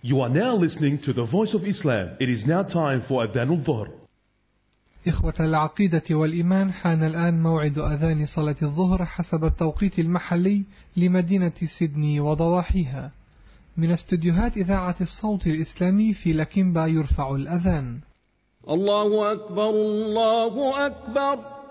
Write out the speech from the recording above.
You are now listening to the Voice of Islam. It is now time for Adhan al-Dhuhr. إخوة العقيدة والإيمان، حان الآن موعد أذان صلاة الظهر حسب التوقيت المحلي لمدينة سيدني وضواحيها. من استديوهات إذاعة الصوت الإسلامي في لكيمبا يرفع الأذان. الله أكبر الله أكبر.